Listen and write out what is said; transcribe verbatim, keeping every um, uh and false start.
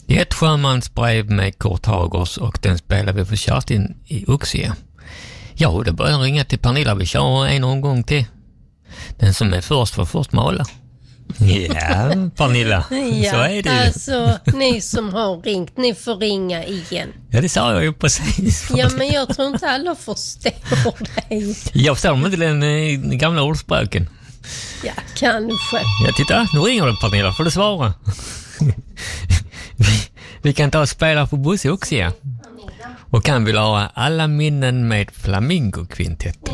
Det är ett sjömansbrev med Kurt Hagers och den spelar vi för Kerstin i Oxie. Ja, det börjar ringa till Pernilla. Vi kör en omgång till. Den som är först får först mala. Ja, Pernilla. Ja, så är det ju. Alltså, ni som har ringt, ni får ringa igen. Ja, det sa jag ju precis. Ja, men jag tror inte alla förstår dig. Jag förstår inte den, den gamla ordspråken. Ja, kanske. Ja, titta, nu ringer du Pernilla, får du svara. vi, vi kan ta och spela på Bosse också, ja. Och kan vi ha alla minnen med Flamingo-kvintetten.